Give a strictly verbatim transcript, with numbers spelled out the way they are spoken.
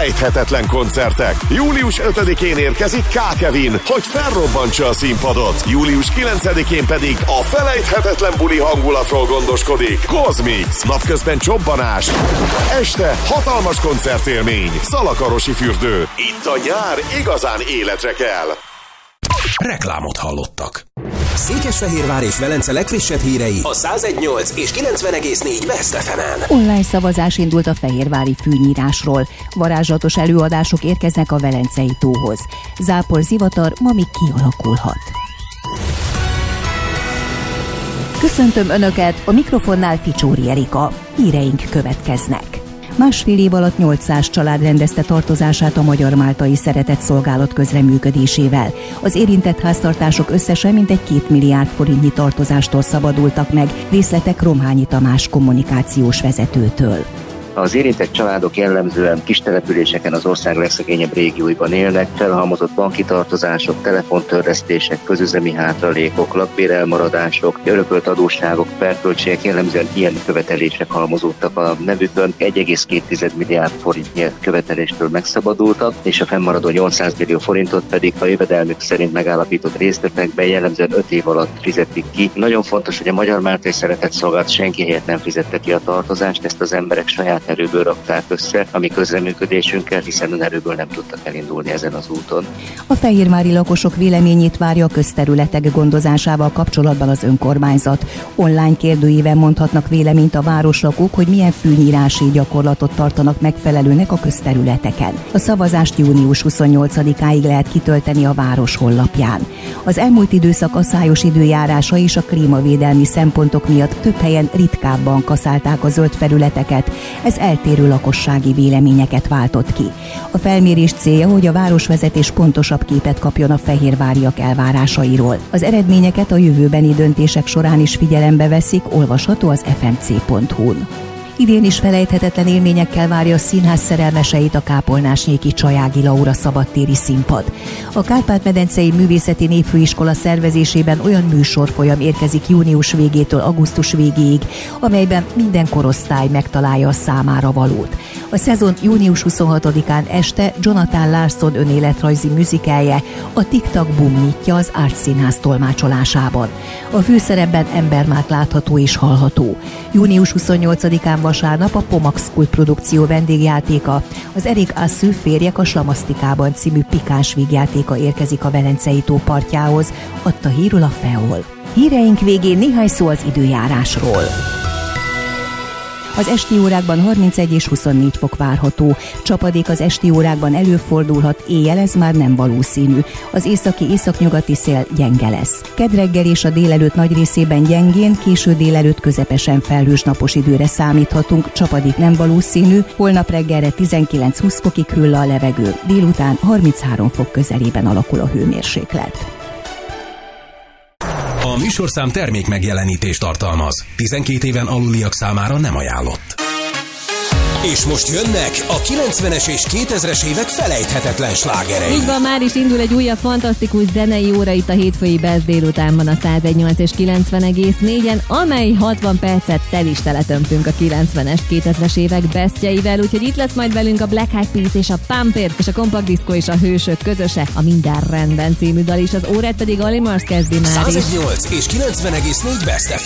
felejthetetlen koncertek. július ötödikén érkezik K. Kevin, hogy felrobbantsa a színpadot. július kilencedikén pedig a felejthetetlen buli hangulatról gondoskodik Kozmix. Napközben csobbanás, este hatalmas koncertélmény, Szalakarosi fürdő. Itt a nyár igazán életre kell. Reklámot hallottak. Székesfehérvár és Velence legfrissebb hírei a száz egy egész nyolc és kilencven egész négy Best ef emen. Online szavazás indult a fehérvári fűnyírásról. Varázslatos előadások érkeznek a Velencei tóhoz. Zápor zivatar ma még kialakulhat. Köszöntöm Önöket, a mikrofonnál Ficsóri Erika. Híreink következnek. Másfél év alatt nyolcszáz család rendezte tartozását a Magyar-Máltai Szeretetszolgálat közreműködésével. Az érintett háztartások összesen mintegy két milliárd forintnyi tartozástól szabadultak meg, részletek Romhányi Tamás kommunikációs vezetőtől. Az érintett családok jellemzően kis településeken az ország legszegényebb régióiban élnek, felhalmozott banki tartozások, telefontörlesztések, közüzemi hátralékok, lakbérelmaradások, örökölt adósságok, perköltségek, jellemzően ilyen követelések halmozódtak a nevükön. egy egész két milliárd forintnyi követeléstől megszabadultak, és a fennmaradó nyolcszáz millió forintot pedig a jövedelmük szerint megállapított részletekben jellemzően öt év alatt fizetik ki. Nagyon fontos, hogy a Magyar-Máltai Szeretetszolgálat senki helyett nem fizette ki a tartozást, ezt az emberek saját erőből rakták össze a mi közreműködésünkkel, hiszen önerőből nem tudtak elindulni ezen az úton. A fehérvári lakosok véleményét várja a közterületek gondozásával kapcsolatban az önkormányzat. Online kérdőíven mondhatnak véleményt a városlakók, hogy milyen fűnyírási gyakorlatot tartanak megfelelőnek a közterületeken. A szavazást június huszonnyolcadikáig lehet kitölteni a város honlapján. Az elmúlt időszak aszályos időjárása és a klímavédelmi szempontok miatt több helyen ritkábban kaszálták a zöld felületeket. Ez eltérő lakossági véleményeket váltott ki. A felmérés célja, hogy a városvezetés pontosabb képet kapjon a fehérváriak elvárásairól. Az eredményeket a jövőbeni döntések során is figyelembe veszik, olvasható az ef em cé pont hu-n. Idén is felejthetetlen élményekkel várja a színház szerelmeseit a kápolnásnyéki Csajági Laura szabadtéri színpad. A Kárpát-medencei Művészeti Névfőiskola szervezésében olyan műsorfolyam érkezik június végétől augusztus végéig, amelyben minden korosztály megtalálja a számára valót. A szezon június huszonhatodikán este Jonathan Larson önéletrajzi műzikelje, a Tik-Tak Boom nyitja az Árt Színház tolmácsolásában. A főszerepben Embermák látható és hallható. június huszonnyolcadikán vasárnap a Pomax Kult produkció vendégjátéka, az Erik Asszu Férjek a Slamasztikában című pikáns vígjátéka érkezik a Velencei tó partjához, adta hírül a Feol. Híreink végén néhány szó az időjárásról. Az esti órákban harmincegy és huszonnégy fok várható. Csapadék az esti órákban előfordulhat, éjjel ez már nem valószínű. Az északi északnyugati szél gyenge lesz. Kedd reggel és a délelőtt nagy részében gyengén, késő délelőtt közepesen felhős napos időre számíthatunk, csapadék nem valószínű, holnap reggelre tizenkilenc-húsz fokig hűl a levegő, délután harminchárom fok közelében alakul a hőmérséklet. A műsorszám termék megjelenítést tartalmaz. tizenkét éven aluliak számára nem ajánlott. És most jönnek a kilencvenes és kétezres évek felejthetetlen slágerei. Így van, már is indul egy újabb fantasztikus zenei óra itt a hétfői Best délutánban a száz egy egész nyolc és kilencven egész négyen, amely hatvan percet tel is teletömtünk a kilencvenes, kétezres évek bestjeivel, úgyhogy itt lesz majd velünk a Black Eyed Peas és a Pumper és a Compact Disco és a Hősök közöse, a Minden rendben című dal is, az órát pedig Ali Mars kezdi már is. száz egy egész nyolc és kilencven egész négy Best ef em.